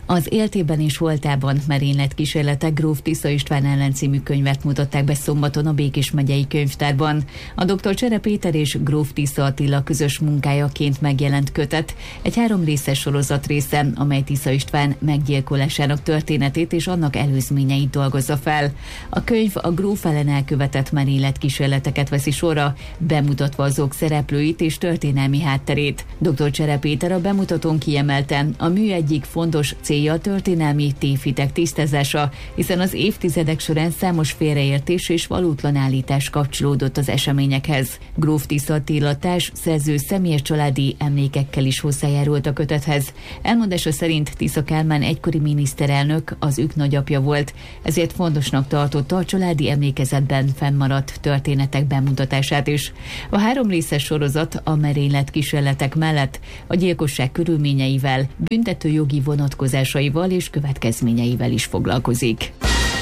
Az Éltében és Voltában merényletkísérletek Gróf Tisza István ellen című könyvet mutatták be szombaton a Békés megyei könyvtárban. A Dr. Csere Péter és Gróf Tisza Attila közös munkájaként megjelent kötet, egy 3 részes sorozat része, amely Tisza István meggyilkolásának történetét és annak előzményeit dolgozza fel. A könyv a gróf ellen elkövetett merényletkísérleteket veszi sorra, bemutatva azok szereplőit és történelmi hátterét. Dr. Csere Péter a bemutatón kiemelte, a mű egyik fontos célja a történelmi tévhitek tisztázása, hiszen az évtizedek során számos félreértés és valótlan állítás kapcsolódott az eseményekhez. Gróf Tisza Attila szerző személyes családi emlékekkel is hozzájárult a kötethez. Elmondása szerint Tisza Kálmán egykori miniszterelnök az ők nagyapja volt, ezért fontosnak tartotta a családi emlékezetben fennmaradt történetek bemutatását is. A 3 részes sorozat a merényletkísérletek mellett a gyilkosság körülményeivel, büntetőjogi vonatkozásaival és következményeivel is foglalkozik.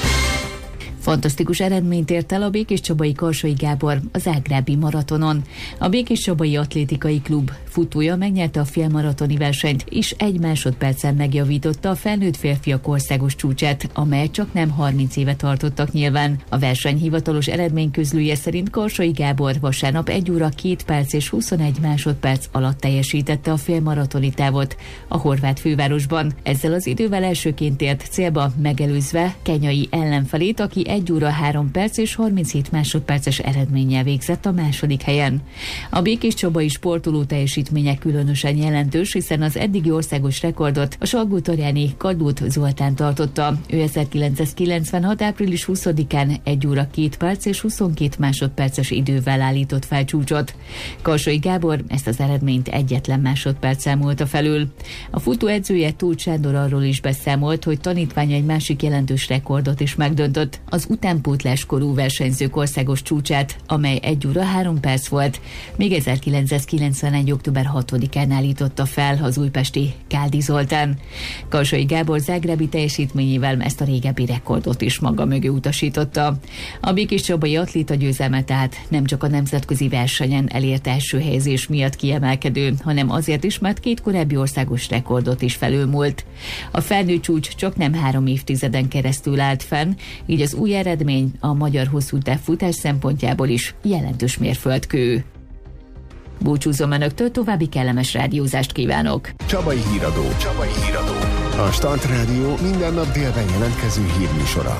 Fantasztikus eredményt ért el a Békéscsabai Karsai Gábor a zágrábi maratonon. A Békéscsabai Atlétikai Klub futója megnyerte a félmaratoni versenyt, és 1 másodperccel megjavította a felnőtt férfiak országos csúcsát, amelyet csak nem 30 éve tartottak nyilván. A verseny hivatalos eredményközlője szerint Karsai Gábor vasárnap 1 óra 2 perc és 21 másodperc alatt teljesítette a félmaratoni távot a horvát fővárosban. Ezzel az idővel elsőként ért célba, megelőzve kenyai ellenfelét, aki 1 óra 3 perc és 37 másodperces eredménnyel végzett a második helyen. A békéscsabai sportoló teljesítménye különösen jelentős, hiszen az eddigi országos rekordot a salgótarjáni Kadót Zoltán tartotta. Ő 1996. április 20-án 1 óra 2 perc és 22 másodperces idővel állított fel csúcsot. Karsai Gábor ezt az eredményt egyetlen másodperccel múlta felül. A futó edzője Tóth Sándor arról is beszámolt, hogy tanítványa egy másik jelentős rekordot is megdöntött, az utánpótlás korú versenyzők országos csúcsát, amely 1 óra 3 perc volt, még 1991. október 6-án állította fel az újpesti Káldi Zoltán. Karsai Gábor zágrábi teljesítményével ezt a régebbi rekordot is maga mögé utasította. A békéscsabai atléta győzelme tehát nem csak a nemzetközi versenyen elért első helyezés miatt kiemelkedő, hanem azért is, mert 2 korábbi országos rekordot is felülmúlt. A felnőtt csúcs csak nem 3 évtizeden keresztül állt fenn, így az új eredmény a magyar hosszútáv futás szempontjából is jelentős mérföldkő. Búcsúzom önöktől, további kellemes rádiózást kívánok. Csabai Híradó. A Start Rádió minden nap délben jelentkező hírműsora.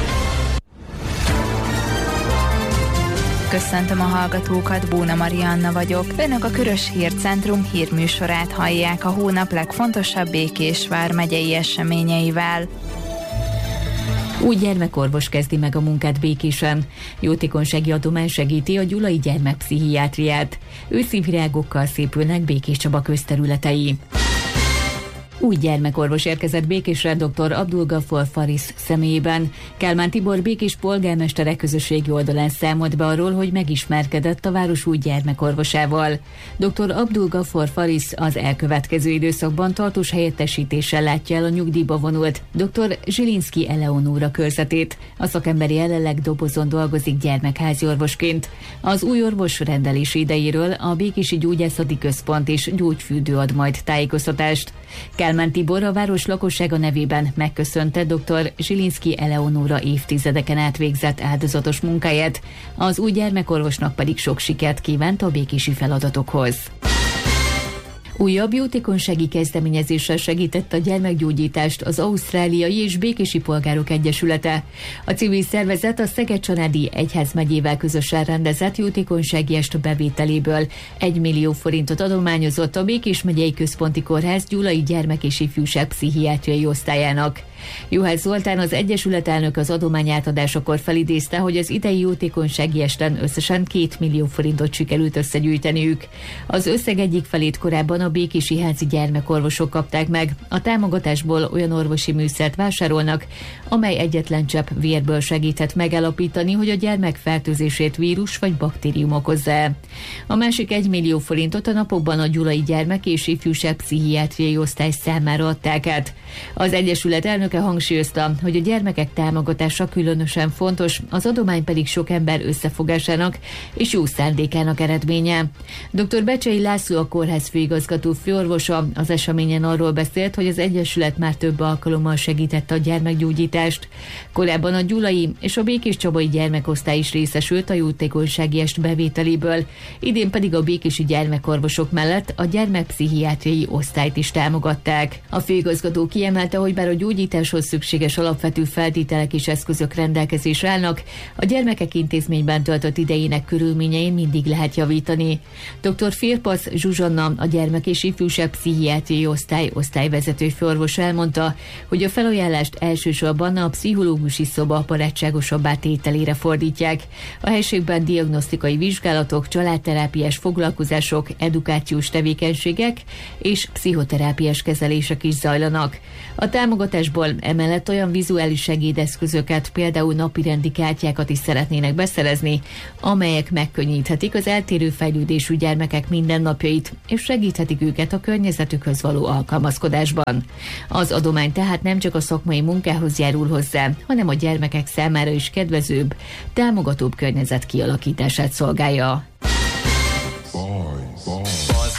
Köszöntöm a hallgatókat, Bóna Marianna vagyok. Önök a Körös Hírcentrum hírműsorát hallják a hónap legfontosabb Békés vármegyei eseményeivel. Új gyermekorvos kezdi meg a munkát Békésen. Jótékonysági adomány segíti a gyulai gyermekpszichiátriát. Őszívvirágokkal szépülnek Békés Csaba közterületei. Új gyermekorvos érkezett Békésre dr. Abdul Gafor Faris személyében. Kálmán Tibor Békés polgármestere közösségi oldalán számolt be arról, hogy megismerkedett a város új gyermekorvosával. Dr. Abdul Gafor Faris az elkövetkező időszakban tartós helyettesítéssel látja el a nyugdíjba vonult dr. Zsilinszky Eleonóra körzetét. A szakember jelenleg Dobozon dolgozik gyermekházi orvosként. Az új orvos rendelési idejéről a Békési Gyógyászati Központ és Gyógyfürdő ad majd tájékoztatást. Kálmán Tibor a város lakossága nevében megköszönte dr. Zsilinszky Eleonóra évtizedeken át végzett áldozatos munkáját, az új gyermekorvosnak pedig sok sikert kívánt a békési feladatokhoz. Újabb jótékonysági kezdeményezéssel segített a gyermekgyógyítást az Ausztráliai és Békési Polgárok Egyesülete. A civil szervezet a Szeged-Csanádi Egyházmegyével közösen rendezett jótékonysági est bevételéből 1 millió forintot adományozott a Békés megyei központi kórház gyulai gyermek- és ifjúság pszichiátriai osztályának. Juhász Zoltán, az Egyesület elnök az adomány átadásakor felidézte, hogy az idei jótékonysági esten összesen 2 millió forintot sikerült összegyűjteniük. Az összeg egyik felét korábban a békési házi gyermekorvosok kapták meg. A támogatásból olyan orvosi műszert vásárolnak, amely egyetlen csepp vérből segíthet megállapítani, hogy a gyermek fertőzését vírus vagy baktérium okozza. A másik 1 millió forintot a napokban a gyulai gyermek- és ifjúság pszichiátriai osztály számára adták át. Az Egyesület elnöke hangsúlyozta, hogy a gyermekek támogatása különösen fontos, az adomány pedig sok ember összefogásának és jó szándékának eredménye. Dr. Becsei László, a kórház főigazgatója főigazgató főorvosa az eseményen arról beszélt, hogy az Egyesület már több alkalommal segítette a gyermekgyógyítást. Korábban a gyulai és a Békéscsabai gyermekosztály is részesült a jótékonysági est bevételéből, idén pedig a békési gyermekorvosok mellett a gyermekpszichiátriai osztályt is támogatták. A főigazgató kiemelte, hogy bár a gyógyításhoz szükséges alapvető feltételek és eszközök rendelkezésre állnak, a gyermekek intézményben töltött idejének körülményein mindig lehet javítani. Dr. Firpasz Zsuzsanna, a gyermek és ifjúság pszichiátriai osztályvezető főorvos elmondta, hogy a felajánlást elsősorban a pszichológusi szoba barátságosabbá tételére fordítják. A helységben diagnosztikai vizsgálatok, családterápiás foglalkozások, edukációs tevékenységek és pszichoterápiás kezelések is zajlanak. A támogatásból emellett olyan vizuális segédeszközöket, például napirendi kártyákat is szeretnének beszerezni, amelyek megkönnyíthetik az eltérő fejlődésű gyermekek mindennapjait, és segíthetik őket a környezetükhöz való alkalmazkodásban. Az adomány tehát nem csak a szakmai munkához járul hozzá, hanem a gyermekek számára is kedvezőbb, támogatóbb környezet kialakítását szolgálja.